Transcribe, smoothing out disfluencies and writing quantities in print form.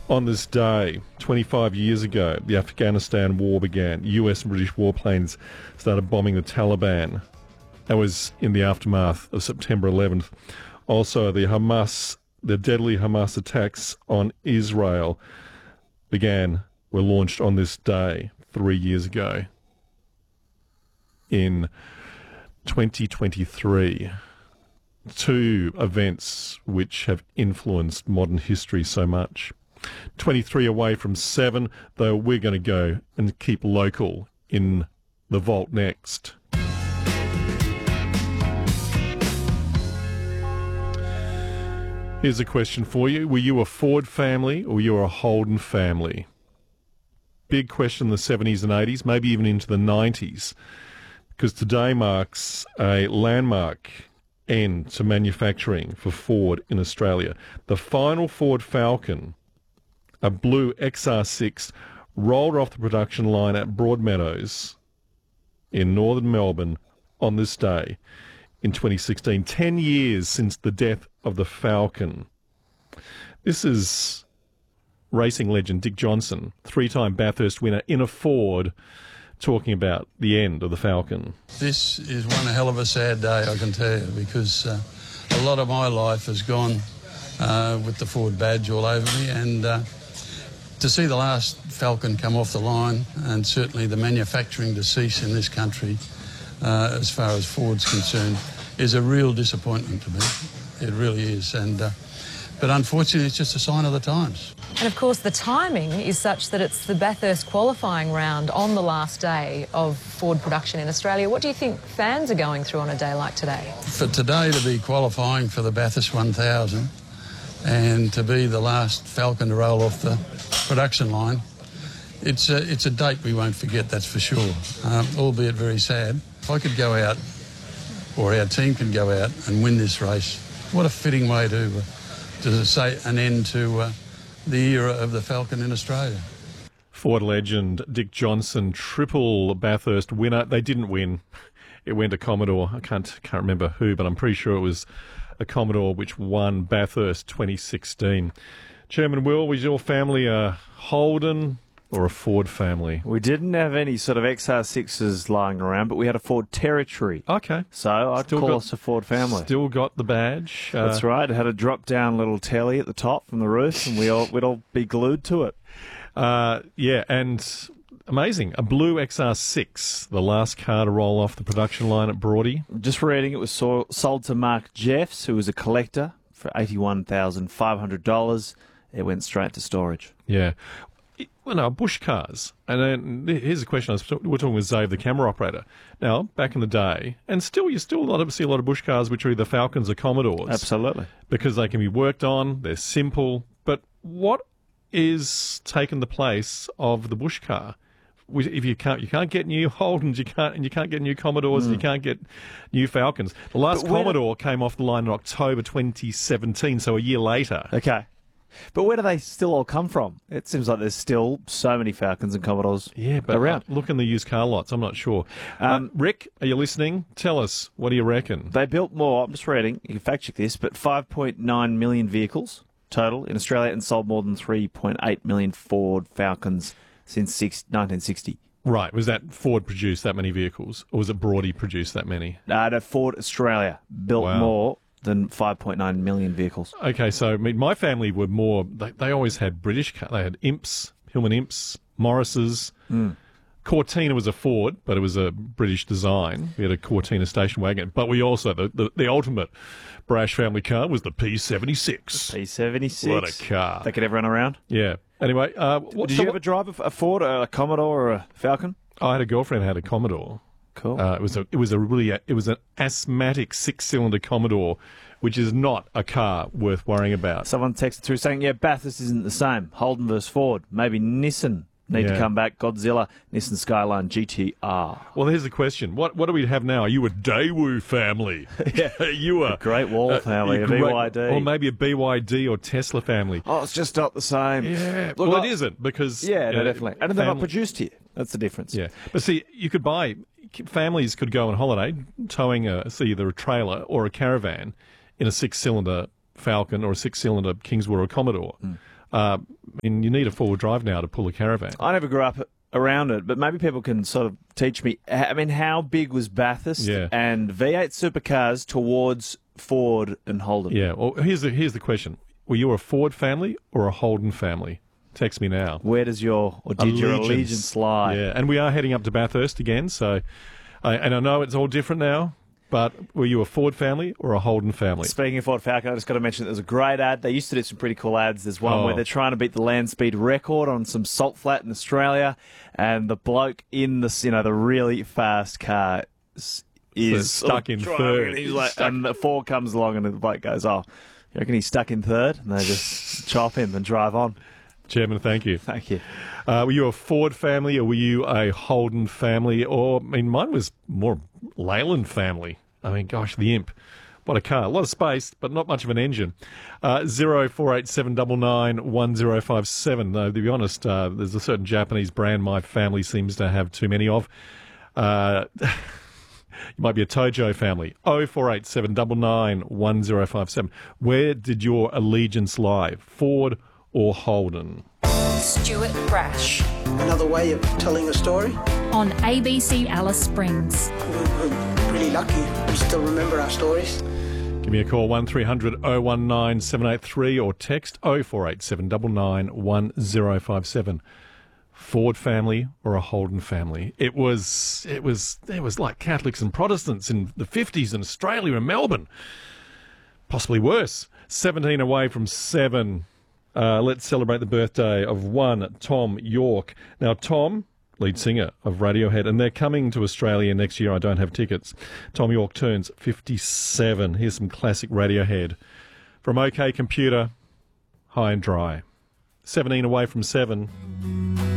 On this day, 25 years ago, the Afghanistan war began. US and British warplanes started bombing the Taliban. That was in the aftermath of September 11th. Also, the deadly Hamas attacks on Israel were launched on this day 3 years ago. In 2023, two events which have influenced modern history so much. 23 away from 7, though we're going to go and keep local in the vault next. Here's a question for you. Were you a Ford family or were you a Holden family? Big question in the 70s and 80s, maybe even into the 90s, because today marks a landmark end to manufacturing for Ford in Australia. The final Ford Falcon, a blue XR6, rolled off the production line at Broadmeadows in northern Melbourne on this day in 2016, 10 years since the death of the Falcon. This is racing legend Dick Johnson, three-time Bathurst winner in a Ford, talking about the end of the Falcon. This is one hell of a sad day, I can tell you, because a lot of my life has gone with the Ford badge all over me, and to see the last Falcon come off the line, and certainly the manufacturing to cease in this country as far as Ford's concerned, is a real disappointment to me. It really is. But unfortunately, it's just a sign of the times. And of course, the timing is such that it's the Bathurst qualifying round on the last day of Ford production in Australia. What do you think fans are going through on a day like today? For today to be qualifying for the Bathurst 1000 and to be the last Falcon to roll off the production line, it's a date we won't forget, that's for sure, albeit very sad. If I could go out, or our team can go out and win this race, what a fitting way to say an end to the era of the Falcon in Australia. Ford legend Dick Johnson, triple Bathurst winner. They didn't win. It went to Commodore. I can't remember who, but I'm pretty sure it was a Commodore which won Bathurst 2016. Chairman Will, was your family a Holden or a Ford family? We didn't have any sort of XR6s lying around, but we had a Ford Territory. Okay. So I'd call us a Ford family. Still got the badge. That's right. It had a drop-down little telly at the top from the roof, and we'd all be glued to it. Yeah, and amazing. A blue XR6, the last car to roll off the production line at Broady. Just reading, it was sold to Mark Jeffs, who was a collector, for $81,500. It went straight to storage. Yeah. Well, no, bush cars. And then here's a question. We're talking with Zave, the camera operator. Now, back in the day, and still, you still see a lot of bush cars which are either Falcons or Commodores. Absolutely. Because they can be worked on, they're simple. But what is taking the place of the bush car? If you can't get new Holdens, you can't get new Commodores, and you can't get new Falcons. The last Commodore came off the line in October 2017, so a year later. Okay. But where do they still all come from? It seems like there's still so many Falcons and Commodores around. Look in the used car lots. I'm not sure. Rick, are you listening? Tell us. What do you reckon? They built more. I'm just reading. You can fact check this, but 5.9 million vehicles total in Australia, and sold more than 3.8 million Ford Falcons since 1960. Right. Was that Ford produced that many vehicles, or was it Broady produced that many? No, Ford Australia built more than 5.9 million vehicles. Okay, so my family were more, they always had British cars. They had Imps, Hillman Imps, Morrises. Cortina was a Ford, but it was a British design. We had a Cortina station wagon. But we also, the ultimate brash family car was the P76. P76. What a car. They could ever run around? Yeah. Anyway. Did you ever drive a Ford, a Commodore, or a Falcon? I had a girlfriend who had a Commodore. Cool. It was an asthmatic 6-cylinder Commodore, which is not a car worth worrying about. Someone texted through saying, Bathurst isn't the same. Holden versus Ford. Maybe Nissan need to come back. Godzilla, Nissan Skyline, GTR. Well, here's the question. What do we have now? Are you a Daewoo family? Yeah. Are you a Great Wall family, a BYD. Or maybe a BYD or Tesla family. Oh, it's just not the same. Yeah. Look, it isn't, because... Yeah, no, definitely. And they're not produced here. That's the difference. Yeah. But see, you could buy... Families could go on holiday towing either a trailer or a caravan in a 6-cylinder Falcon or a 6-cylinder Kingswood or a Commodore. You need a four-wheel drive now to pull a caravan. I never grew up around it, but maybe people can sort of teach me. I mean, how big was Bathurst and V8 supercars towards Ford and Holden? Yeah, well, here's the question. Were you a Ford family or a Holden family? Text me now. Where does your allegiance lie? Yeah, and we are heading up to Bathurst again, so... and I know it's all different now, but were you a Ford family or a Holden family? Speaking of Ford Falcon, I just got to mention that there's a great ad. They used to do some pretty cool ads. There's one where they're trying to beat the land speed record on some salt flat in Australia, and the bloke in the really fast car is stuck in third. And he's like, and the Ford comes along, and the bloke goes, "Oh, you reckon he's stuck in third?" And they just chop him and drive on. Chairman, thank you. Thank you. Were you a Ford family or were you a Holden family? Or, mine was more Leyland family. Gosh, the Imp. What a car. A lot of space, but not much of an engine. 0487991057. Though, to be honest, there's a certain Japanese brand my family seems to have too many of. You might be a Tojo family. 0487991057. Where did your allegiance lie? Ford or Holden? Stuart Brash. Another way of telling a story. On ABC Alice Springs. We're pretty lucky. We still remember our stories. Give me a call, 1300 019 783, or text 0487 991057. Ford family or a Holden family? It was like Catholics and Protestants in the 50s in Australia and Melbourne. Possibly worse. 17 away from 7. Let's celebrate the birthday of one Tom York. Now, Tom, lead singer of Radiohead, and they're coming to Australia next year. I don't have tickets. Tom York turns 57. Here's some classic Radiohead from OK Computer, High and Dry. 17 away from 7.